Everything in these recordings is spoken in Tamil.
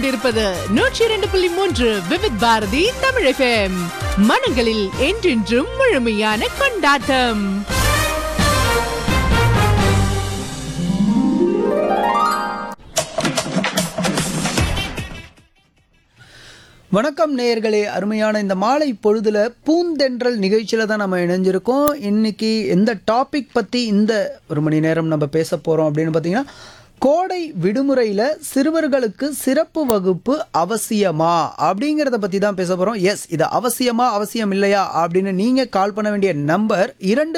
கேட்டுக்கொண்டிருப்பது 102.3 விவித் பாரதி தமிழ் FM. மனங்களில் என்றென்றும் முழுமையான கொண்டாட்டம். வணக்கம் நேயர்களே, அருமையான இந்த மாலை பொழுதுல பூந்தென்றல் நிகழ்ச்சியில தான் நம்ம இணைஞ்சிருக்கோம். இன்னைக்கு எந்த டாபிக் பற்றி இந்த ஒரு மணி நேரம் நம்ம பேச போகிறோம் அப்படின்னு பார்த்தீங்கன்னா, கோடை விடுமுறையில் சிறுவர்களுக்கு சிறப்பு வகுப்பு அவசியமா அப்படிங்கிறத பற்றி தான் பேச போகிறோம். எஸ், இது அவசியமா அவசியம் இல்லையா அப்படின்னு நீங்கள் கால் பண்ண வேண்டிய நம்பர்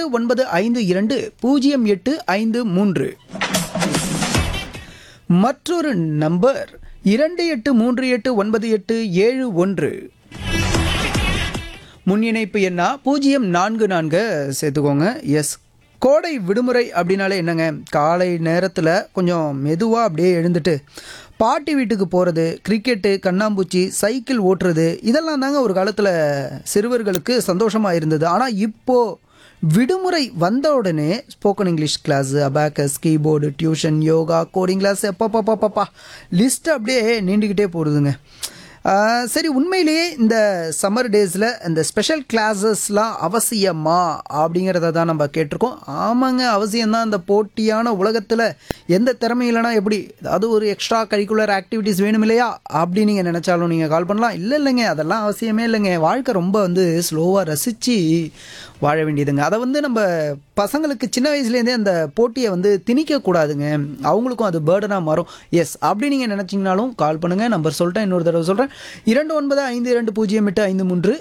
29520853. மற்றொரு நம்பர் 28389871. முன் இணைப்பு என்ன 044 சேர்த்துக்கோங்க. எஸ், கோடை விடுமுறை அப்படின்னாலே என்னங்க, காலை நேரத்தில் கொஞ்சம் மெதுவாக அப்படியே எழுந்துட்டு பாட்டி வீட்டுக்கு போகிறது, கிரிக்கெட்டு, கண்ணாம்பூச்சி, சைக்கிள் ஓட்டுறது, இதெல்லாம் தாங்க ஒரு காலத்தில் சிறுவர்களுக்கு சந்தோஷமாக இருந்தது. ஆனால் இப்போது விடுமுறை வந்த உடனே spoken English class, abacus, keyboard, tuition, yoga, coding class, எப்பப்பா லிஸ்ட் அப்படியே நீண்டுக்கிட்டே போடுதுங்க. சரி, உண்மையிலேயே இந்த சம்மர் டேஸில் இந்த ஸ்பெஷல் கிளாஸஸ்லாம் அவசியமா அப்படிங்கிறத தான் நம்ம கேட்டிருக்கோம். ஆமாங்க, அவசியம்தான். இந்த போட்டியான உலகத்தில் எந்த திறமை இல்லைனா எப்படி, அதாவது ஒரு எக்ஸ்ட்ரா கரிக்குலர் ஆக்டிவிட்டீஸ் வேணும் இல்லையா அப்படி நீங்கள் நினச்சாலும் நீங்கள் கால் பண்ணலாம். இல்லைங்க, அதெல்லாம் அவசியமே இல்லைங்க. வாழ்க்கை ரொம்ப ஸ்லோவாக ரசித்து வாழ வேண்டியதுங்க. அதை நம்ம பசங்களுக்கு சின்ன வயசுலேருந்தே அந்த போட்டியை திணிக்கக்கூடாதுங்க. அவங்களுக்கும் அது பேர்டனாக மாறும். எஸ், அப்படி நீங்கள் நினச்சிங்கனாலும் கால் பண்ணுங்கள். நம்பர் சொல்லிட்டேன், இன்னொரு தடவை சொல்கிறேன். 29520853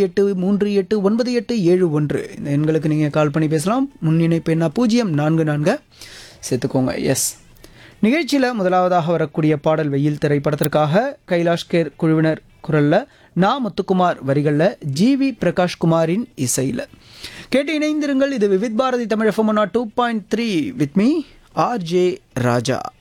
28389871. இந்த எண்களுக்கு நீங்கள் கால் பண்ணி பேசலாம். முன் இணைப்பு என்ன 044 சேர்த்துக்கோங்க. எஸ், நிகழ்ச்சியில் முதலாவதாக வரக்கூடிய பாடல் வெயில் திரைப்படத்திற்காக கைலாஷ் கேர் குழுவினர் குரலில், நா முத்துக்குமார் வரிகளில், ஜிவி பிரகாஷ்குமாரின் இசையில் கேட்டு இணைந்திருங்கள். இது Vividh Bharathi Tamil FM 2.3 with me RJ Raja.